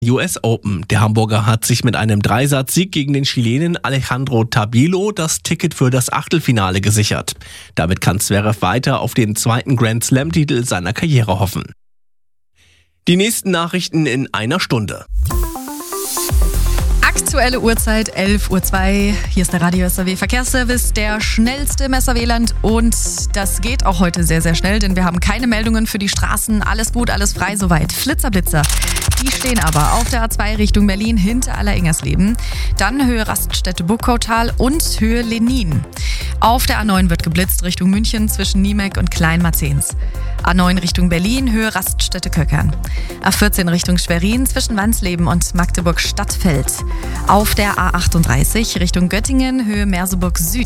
US Open. Der Hamburger hat sich mit einem Dreisatz-Sieg gegen den Chilenen Alejandro Tabilo das Ticket für das Achtelfinale gesichert. Damit kann Zverev weiter auf den zweiten Grand-Slam-Titel seiner Karriere hoffen. Die nächsten Nachrichten in einer Stunde. Aktuelle Uhrzeit 11:02 Uhr. Hier ist der Radio SAW Verkehrsservice, der schnellste im SAW-Land. Und das geht auch heute sehr, sehr schnell, denn wir haben keine Meldungen für die Straßen. Alles gut, alles frei soweit. Flitzer. Die stehen aber auf der A2 Richtung Berlin hinter Aller-Ingersleben. Dann Höhe Raststätte Buckautal und Höhe Lenin. Auf der A9 wird geblitzt Richtung München zwischen Niemek und Kleinmarzens. A9 Richtung Berlin, Höhe Raststätte Köckern. A14 Richtung Schwerin zwischen Wansleben und Magdeburg-Stadtfeld. Auf der A38 Richtung Göttingen, Höhe Merseburg Süd.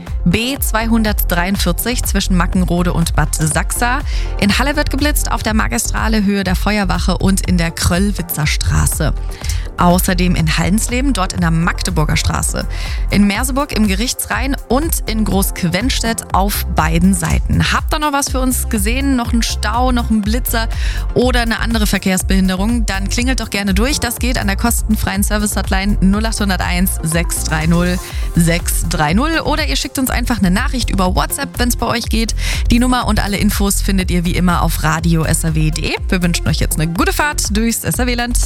B243 zwischen Mackenrode und Bad Sachsa. In Halle wird geblitzt auf der Magistrale Höhe der Feuerwache und in der Kröllwitzer Straße. Außerdem in Hallensleben, dort in der Magdeburger Straße. In Merseburg im Gerichtsrhein und in Großquenstedt auf beiden Seiten. Habt ihr noch was für uns gesehen? Noch einen Stau, noch einen Blitzer oder eine andere Verkehrsbehinderung? Dann klingelt doch gerne durch. Das geht an der kostenfreien Service-Hotline 0801 630 630 oder ihr schickt uns einfach eine Nachricht über WhatsApp, wenn es bei euch geht. Die Nummer und alle Infos findet ihr wie immer auf radiosaw.de. Wir wünschen euch jetzt eine gute Fahrt durchs SAW-Land.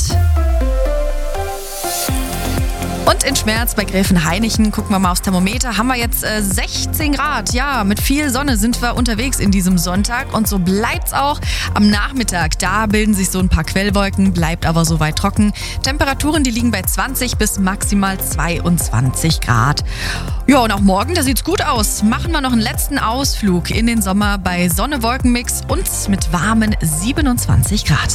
Und in Schmerz bei Gräfenhainichen, gucken wir mal aufs Thermometer, haben wir jetzt 16 Grad. Ja, mit viel Sonne sind wir unterwegs in diesem Sonntag und so bleibt's auch am Nachmittag. Da bilden sich so ein paar Quellwolken, bleibt aber soweit trocken. Temperaturen, die liegen bei 20 bis maximal 22 Grad. Ja, und auch morgen, da sieht's gut aus. Machen wir noch einen letzten Ausflug in den Sommer bei Sonne-Wolken-Mix und mit warmen 27 Grad.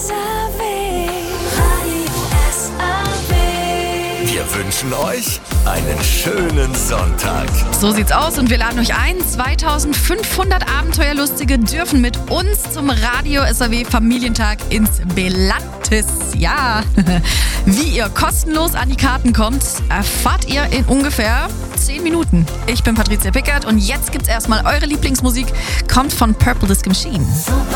Wir wünschen euch einen schönen Sonntag. So sieht's aus und wir laden euch ein. 2500 Abenteuerlustige dürfen mit uns zum Radio SAW Familientag ins Belantis. Ja, wie ihr kostenlos an die Karten kommt, erfahrt ihr in ungefähr 10 Minuten. Ich bin Patricia Pickert und jetzt gibt's erstmal eure Lieblingsmusik. Kommt von Purple Disco Machine.